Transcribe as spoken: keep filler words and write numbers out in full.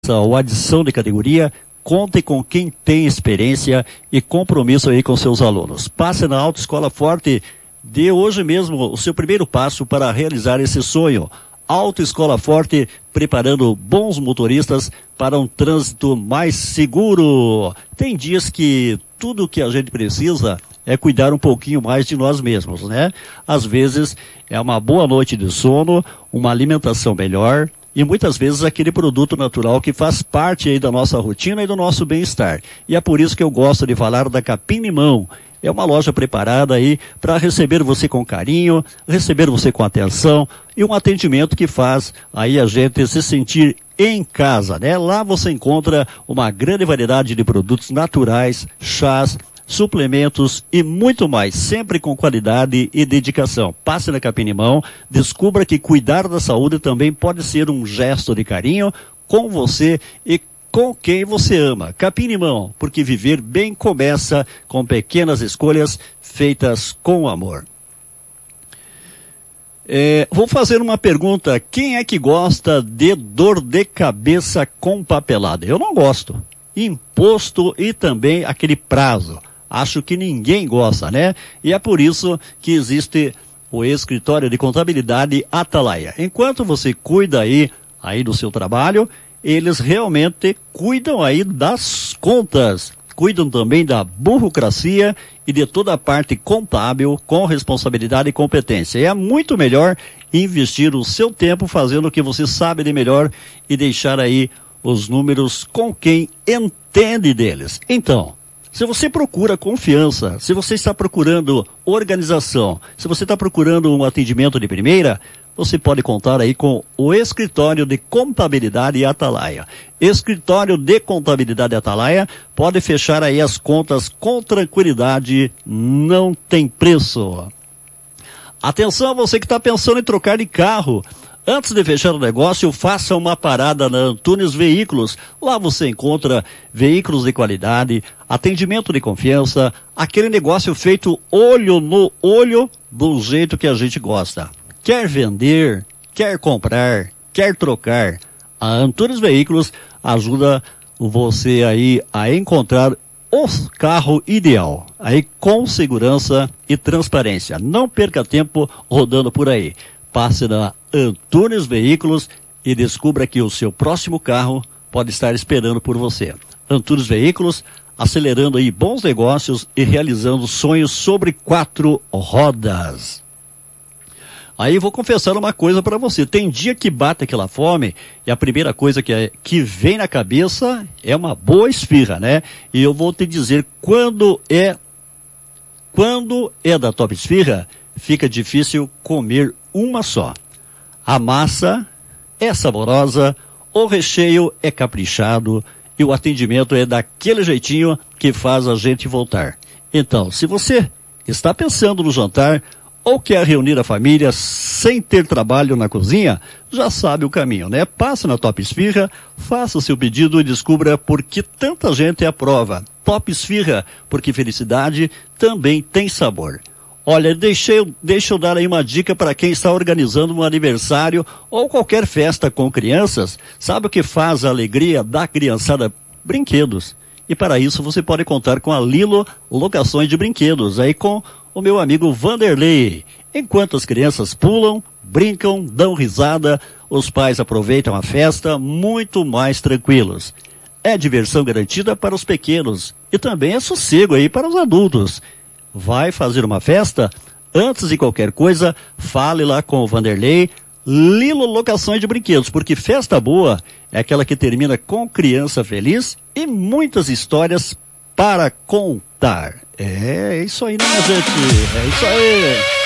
ou adição de categoria, conte com quem tem experiência e compromisso aí com seus alunos. Passe na Autoescola Forte, dê hoje mesmo o seu primeiro passo para realizar esse sonho. Autoescola Forte, preparando bons motoristas para um trânsito mais seguro. Tem dias que tudo que a gente precisa é cuidar um pouquinho mais de nós mesmos, né? Às vezes é uma boa noite de sono, uma alimentação melhor e muitas vezes aquele produto natural que faz parte aí da nossa rotina e do nosso bem-estar. E é por isso que eu gosto de falar da Capim Limão. É uma loja preparada aí para receber você com carinho, receber você com atenção e um atendimento que faz aí a gente se sentir em casa, né? Lá você encontra uma grande variedade de produtos naturais, chás, suplementos e muito mais, sempre com qualidade e dedicação. Passe na Capim Limão, descubra que cuidar da saúde também pode ser um gesto de carinho com você e com quem você ama. Capim Limão, porque viver bem começa com pequenas escolhas feitas com amor. É, vou fazer uma pergunta. Quem é que gosta de dor de cabeça com papelada? Eu não gosto. Imposto e também aquele prazo. Acho que ninguém gosta, né? E é por isso que existe o escritório de contabilidade Atalaia. Enquanto você cuida aí, aí do seu trabalho, eles realmente cuidam aí das contas, cuidam também da burocracia e de toda a parte contábil com responsabilidade e competência. E é muito melhor investir o seu tempo fazendo o que você sabe de melhor e deixar aí os números com quem entende deles. Então, se você procura confiança, se você está procurando organização, se você está procurando um atendimento de primeira, você pode contar aí com o Escritório de Contabilidade Atalaia. Escritório de Contabilidade Atalaia pode fechar aí as contas com tranquilidade, não tem preço. Atenção, você que está pensando em trocar de carro. Antes de fechar o negócio, faça uma parada na Antunes Veículos. Lá você encontra veículos de qualidade, atendimento de confiança, aquele negócio feito olho no olho do jeito que a gente gosta. Quer vender, quer comprar, quer trocar, a Antunes Veículos ajuda você aí a encontrar o carro ideal, aí com segurança e transparência. Não perca tempo rodando por aí. Passe na Antunes Veículos e descubra que o seu próximo carro pode estar esperando por você. Antunes Veículos, acelerando aí bons negócios e realizando sonhos sobre quatro rodas. Aí vou confessar uma coisa para você. Tem dia que bate aquela fome e a primeira coisa que, é, que vem na cabeça é uma boa esfirra, né? E eu vou te dizer, quando é, quando é da Top Esfirra, fica difícil comer uma só. A massa é saborosa, o recheio é caprichado e o atendimento é daquele jeitinho que faz a gente voltar. Então, se você está pensando no jantar ou quer reunir a família sem ter trabalho na cozinha, já sabe o caminho, né? Passe na Top Esfirra, faça o seu pedido e descubra por que tanta gente aprova. Top Esfirra, porque felicidade também tem sabor. Olha, deixa eu, deixa eu dar aí uma dica para quem está organizando um aniversário ou qualquer festa com crianças. Sabe o que faz a alegria da criançada? Brinquedos. E para isso você pode contar com a Lilo Locações de Brinquedos, aí com o meu amigo Vanderlei. Enquanto as crianças pulam, brincam, dão risada, os pais aproveitam a festa muito mais tranquilos. É diversão garantida para os pequenos e também é sossego aí para os adultos. Vai fazer uma festa? Antes de qualquer coisa, fale lá com o Vanderlei. Lilo Locações de Brinquedos, porque festa boa é aquela que termina com criança feliz e muitas histórias para contar. É, é isso aí, né, minha gente? É isso aí.